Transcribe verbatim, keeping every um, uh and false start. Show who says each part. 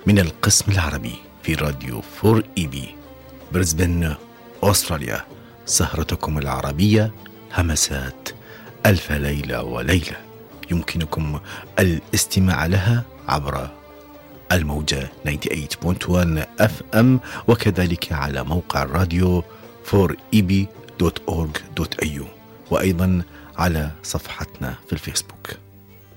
Speaker 1: من القسم العربي في راديو فور إي بي بريسبن أستراليا. سهرتكم العربية همسات ألف ليلة وليلة، يمكنكم الاستماع لها عبر الموجة ثمانية وثمانين فاصلة واحد أف أم، وكذلك على موقع الراديو فور إي بي دوت أورغ دوت إيه يو، وأيضا على صفحتنا في الفيسبوك.